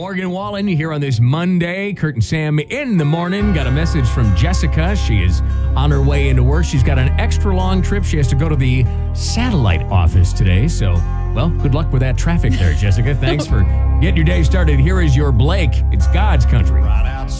Morgan Wallen here on this Monday. Kurt and Sam in the morning. Got a message from Jessica. She is on her way into work. She's got an extra long trip. She has to go to the satellite office today. So, well, good luck with that traffic there, Jessica. Thanks for getting your day started. Here is your Blake. It's God's Country.